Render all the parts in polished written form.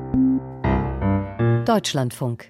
Deutschlandfunk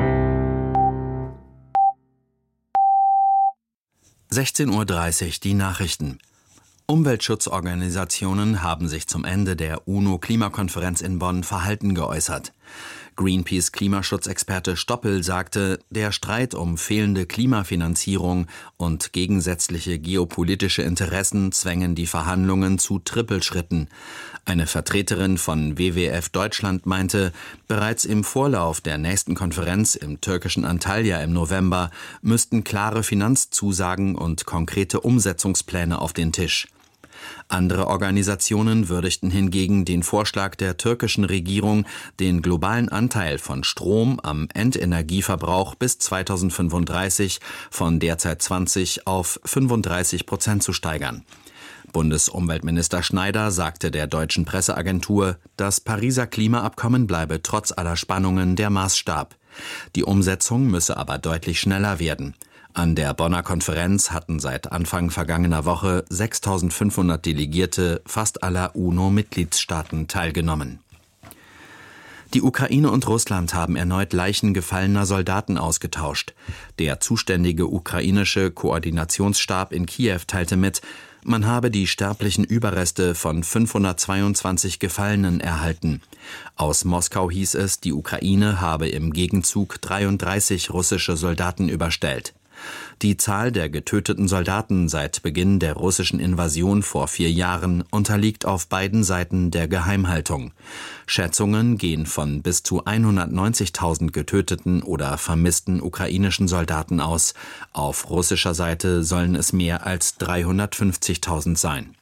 16:30 Uhr die Nachrichten. Umweltschutzorganisationen haben sich zum Ende der UNO-Klimakonferenz in Bonn verhalten geäußert. Greenpeace-Klimaschutzexperte Stoppel sagte, der Streit um fehlende Klimafinanzierung und gegensätzliche geopolitische Interessen zwängen die Verhandlungen zu Trippelschritten. Eine Vertreterin von WWF Deutschland meinte, bereits im Vorlauf der nächsten Konferenz im türkischen Antalya im November müssten klare Finanzzusagen und konkrete Umsetzungspläne auf den Tisch. Andere Organisationen würdigten hingegen den Vorschlag der türkischen Regierung, den globalen Anteil von Strom am Endenergieverbrauch bis 2035 von derzeit 20 auf 35% zu steigern. Bundesumweltminister Schneider sagte der deutschen Presseagentur, das Pariser Klimaabkommen bleibe trotz aller Spannungen der Maßstab. Die Umsetzung müsse aber deutlich schneller werden. An der Bonner Konferenz hatten seit Anfang vergangener Woche 6.500 Delegierte fast aller UNO-Mitgliedstaaten teilgenommen. Die Ukraine und Russland haben erneut Leichen gefallener Soldaten ausgetauscht. Der zuständige ukrainische Koordinationsstab in Kiew teilte mit, man habe die sterblichen Überreste von 522 Gefallenen erhalten. Aus Moskau hieß es, die Ukraine habe im Gegenzug 33 russische Soldaten überstellt. Die Zahl der getöteten Soldaten seit Beginn der russischen Invasion vor 4 Jahren unterliegt auf beiden Seiten der Geheimhaltung. Schätzungen gehen von bis zu 190.000 getöteten oder vermissten ukrainischen Soldaten aus. Auf russischer Seite sollen es mehr als 350.000 sein.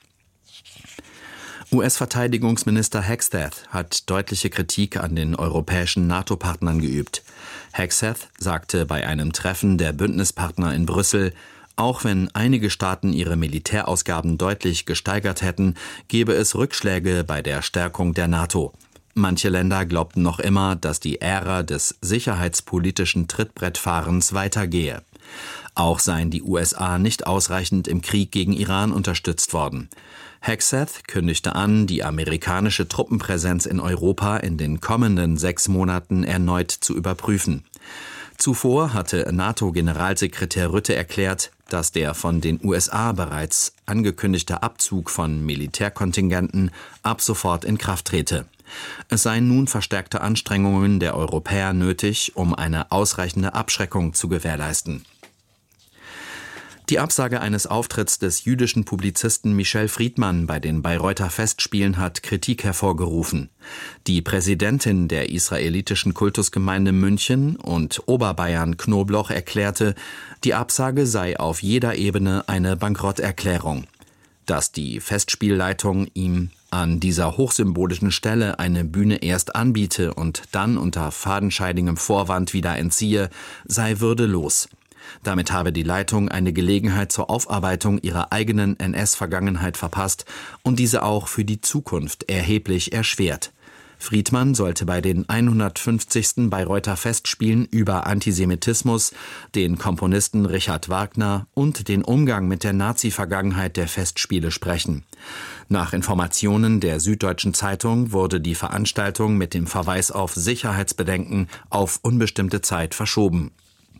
US-Verteidigungsminister Hegseth hat deutliche Kritik an den europäischen NATO-Partnern geübt. Hegseth sagte bei einem Treffen der Bündnispartner in Brüssel, auch wenn einige Staaten ihre Militärausgaben deutlich gesteigert hätten, gebe es Rückschläge bei der Stärkung der NATO. Manche Länder glaubten noch immer, dass die Ära des sicherheitspolitischen Trittbrettfahrens weitergehe. Auch seien die USA nicht ausreichend im Krieg gegen Iran unterstützt worden. Hegseth kündigte an, die amerikanische Truppenpräsenz in Europa in den kommenden 6 Monaten erneut zu überprüfen. Zuvor hatte NATO-Generalsekretär Rutte erklärt, dass der von den USA bereits angekündigte Abzug von Militärkontingenten ab sofort in Kraft trete. Es seien nun verstärkte Anstrengungen der Europäer nötig, um eine ausreichende Abschreckung zu gewährleisten. Die Absage eines Auftritts des jüdischen Publizisten Michel Friedman bei den Bayreuther Festspielen hat Kritik hervorgerufen. Die Präsidentin der israelitischen Kultusgemeinde München und Oberbayern Knobloch erklärte, die Absage sei auf jeder Ebene eine Bankrotterklärung. Dass die Festspielleitung ihm an dieser hochsymbolischen Stelle eine Bühne erst anbiete und dann unter fadenscheinigem Vorwand wieder entziehe, sei würdelos. Damit habe die Leitung eine Gelegenheit zur Aufarbeitung ihrer eigenen NS-Vergangenheit verpasst und diese auch für die Zukunft erheblich erschwert. Friedman sollte bei den 150. Bayreuther Festspielen über Antisemitismus, den Komponisten Richard Wagner und den Umgang mit der Nazi-Vergangenheit der Festspiele sprechen. Nach Informationen der Süddeutschen Zeitung wurde die Veranstaltung mit dem Verweis auf Sicherheitsbedenken auf unbestimmte Zeit verschoben.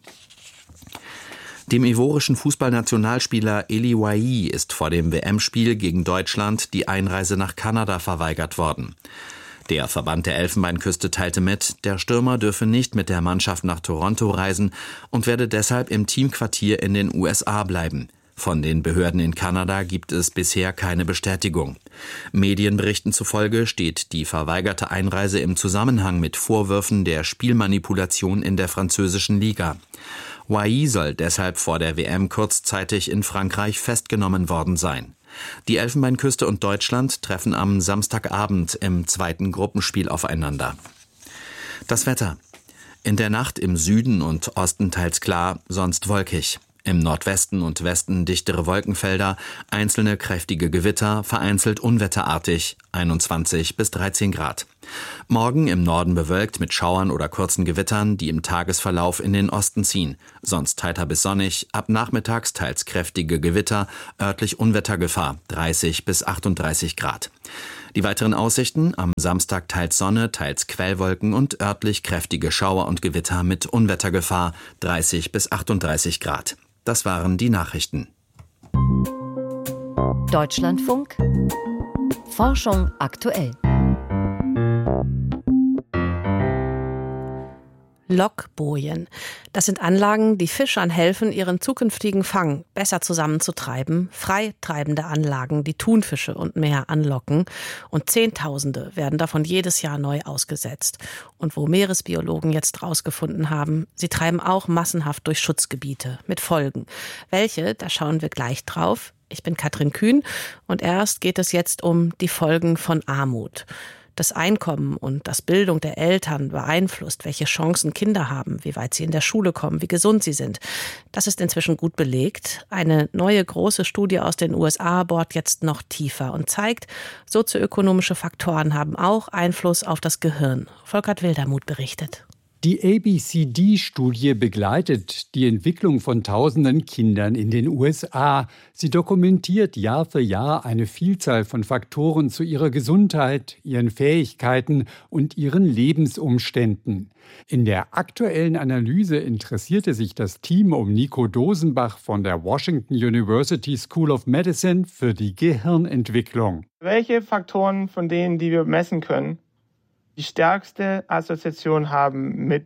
Dem ivorischen Fußballnationalspieler Eli Wahi ist vor dem WM-Spiel gegen Deutschland die Einreise nach Kanada verweigert worden. Der Verband der Elfenbeinküste teilte mit, der Stürmer dürfe nicht mit der Mannschaft nach Toronto reisen und werde deshalb im Teamquartier in den USA bleiben. Von den Behörden in Kanada gibt es bisher keine Bestätigung. Medienberichten zufolge steht die verweigerte Einreise im Zusammenhang mit Vorwürfen der Spielmanipulation in der französischen Liga. Wahi soll deshalb vor der WM kurzzeitig in Frankreich festgenommen worden sein. Die Elfenbeinküste und Deutschland treffen am Samstagabend im 2. Gruppenspiel aufeinander. Das Wetter. In der Nacht im Süden und Osten teils klar, sonst wolkig. Im Nordwesten und Westen dichtere Wolkenfelder, einzelne kräftige Gewitter, vereinzelt unwetterartig, 21 bis 13 Grad. Morgen im Norden bewölkt mit Schauern oder kurzen Gewittern, die im Tagesverlauf in den Osten ziehen. Sonst heiter bis sonnig, ab nachmittags teils kräftige Gewitter, örtlich Unwettergefahr, 30 bis 38 Grad. Die weiteren Aussichten: am Samstag teils Sonne, teils Quellwolken und örtlich kräftige Schauer und Gewitter mit Unwettergefahr, 30 bis 38 Grad. Das waren die Nachrichten. Deutschlandfunk Forschung aktuell. Lockbojen. Das sind Anlagen, die Fischern helfen, ihren zukünftigen Fang besser zusammenzutreiben. Freitreibende Anlagen, die Thunfische und mehr anlocken. Und Zehntausende werden davon jedes Jahr neu ausgesetzt. Und wo Meeresbiologen jetzt rausgefunden haben, sie treiben auch massenhaft durch Schutzgebiete mit Folgen. Welche, da schauen wir gleich drauf. Ich bin Katrin Kühn und erst geht es jetzt um die Folgen von Armut. Das Einkommen und das Bildung der Eltern beeinflusst, welche Chancen Kinder haben, wie weit sie in der Schule kommen, wie gesund sie sind. Das ist inzwischen gut belegt. Eine neue große Studie aus den USA bohrt jetzt noch tiefer und zeigt, sozioökonomische Faktoren haben auch Einfluss auf das Gehirn. Volkert Wildermuth berichtet. Die ABCD-Studie begleitet die Entwicklung von tausenden Kindern in den USA. Sie dokumentiert Jahr für Jahr eine Vielzahl von Faktoren zu ihrer Gesundheit, ihren Fähigkeiten und ihren Lebensumständen. In der aktuellen Analyse interessierte sich das Team um Nico Dosenbach von der Washington University School of Medicine für die Gehirnentwicklung. Welche Faktoren von denen, die wir messen können, die stärkste Assoziation haben mit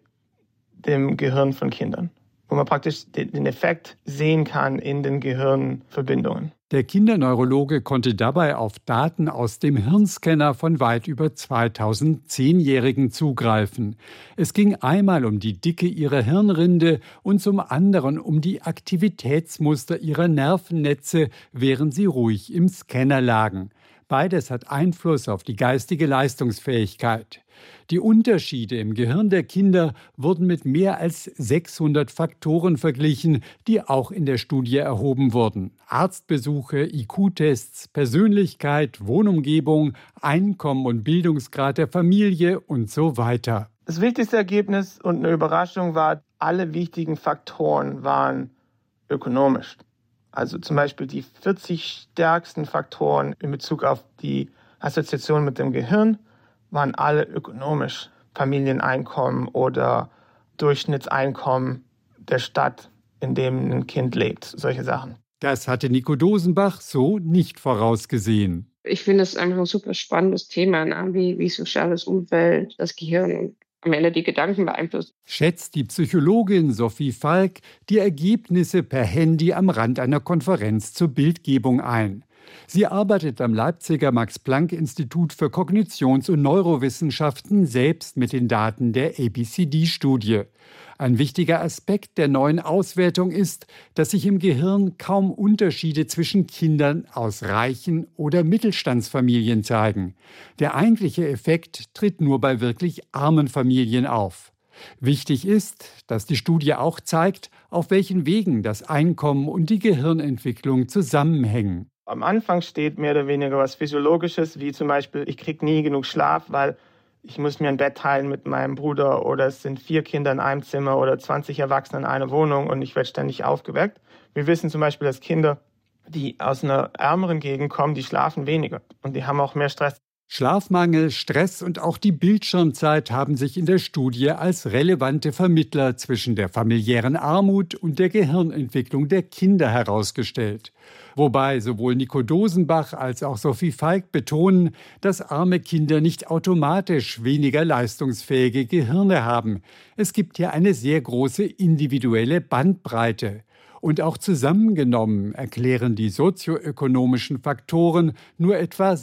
dem Gehirn von Kindern, wo man praktisch den Effekt sehen kann in den Gehirnverbindungen. Der Kinderneurologe konnte dabei auf Daten aus dem Hirnscanner von weit über 2000 Zehnjährigen zugreifen. Es ging einmal um die Dicke ihrer Hirnrinde und zum anderen um die Aktivitätsmuster ihrer Nervennetze, während sie ruhig im Scanner lagen. Beides hat Einfluss auf die geistige Leistungsfähigkeit. Die Unterschiede im Gehirn der Kinder wurden mit mehr als 600 Faktoren verglichen, die auch in der Studie erhoben wurden. Arztbesuche, IQ-Tests, Persönlichkeit, Wohnumgebung, Einkommen und Bildungsgrad der Familie und so weiter. Das wichtigste Ergebnis und eine Überraschung war, alle wichtigen Faktoren waren ökonomisch. Also zum Beispiel die 40 stärksten Faktoren in Bezug auf die Assoziation mit dem Gehirn waren alle ökonomisch. Familieneinkommen oder Durchschnittseinkommen der Stadt, in dem ein Kind lebt, solche Sachen. Das hatte Nico Dosenbach so nicht vorausgesehen. Ich finde es einfach ein super spannendes Thema, wie soziales Umfeld, das Gehirn und am Ende die Gedanken beeinflusst. Schätzt die Psychologin Sophie Falk die Ergebnisse per Handy am Rand einer Konferenz zur Bildgebung ein. Sie arbeitet am Leipziger Max-Planck-Institut für Kognitions- und Neurowissenschaften selbst mit den Daten der ABCD-Studie. Ein wichtiger Aspekt der neuen Auswertung ist, dass sich im Gehirn kaum Unterschiede zwischen Kindern aus reichen oder Mittelstandsfamilien zeigen. Der eigentliche Effekt tritt nur bei wirklich armen Familien auf. Wichtig ist, dass die Studie auch zeigt, auf welchen Wegen das Einkommen und die Gehirnentwicklung zusammenhängen. Am Anfang steht mehr oder weniger was Physiologisches, wie zum Beispiel, ich kriege nie genug Schlaf, weil ich muss mir ein Bett teilen mit meinem Bruder oder es sind 4 Kinder in einem Zimmer oder 20 Erwachsene in einer Wohnung und ich werde ständig aufgeweckt. Wir wissen zum Beispiel, dass Kinder, die aus einer ärmeren Gegend kommen, die schlafen weniger und die haben auch mehr Stress. Schlafmangel, Stress und auch die Bildschirmzeit haben sich in der Studie als relevante Vermittler zwischen der familiären Armut und der Gehirnentwicklung der Kinder herausgestellt. Wobei sowohl Nico Dosenbach als auch Sophie Falk betonen, dass arme Kinder nicht automatisch weniger leistungsfähige Gehirne haben. Es gibt hier eine sehr große individuelle Bandbreite. Und auch zusammengenommen erklären die sozioökonomischen Faktoren nur etwa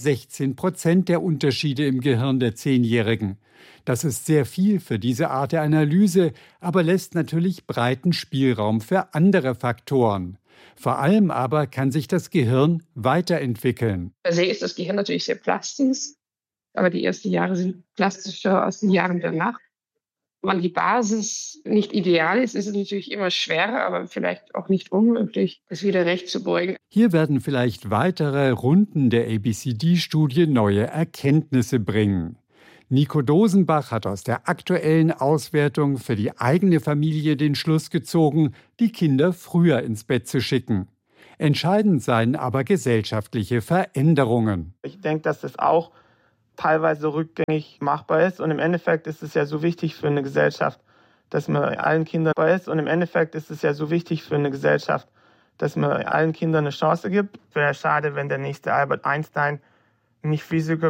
16% der Unterschiede im Gehirn der Zehnjährigen. Das ist sehr viel für diese Art der Analyse, aber lässt natürlich breiten Spielraum für andere Faktoren. Vor allem aber kann sich das Gehirn weiterentwickeln. Per se ist das Gehirn natürlich sehr plastisch, aber die ersten Jahre sind plastischer als die Jahre danach. Wenn die Basis nicht ideal ist, ist es natürlich immer schwerer, aber vielleicht auch nicht unmöglich, das wieder recht zu beugen. Hier werden vielleicht weitere Runden der ABCD-Studie neue Erkenntnisse bringen. Nico Dosenbach hat aus der aktuellen Auswertung für die eigene Familie den Schluss gezogen, die Kinder früher ins Bett zu schicken. Entscheidend seien aber gesellschaftliche Veränderungen. Ich denke, dass das auch teilweise rückgängig machbar ist. Und im Endeffekt ist es ja so wichtig für eine Gesellschaft, dass man allen Kindern eine Chance gibt. Wäre schade, wenn der nächste Albert Einstein nicht Physiker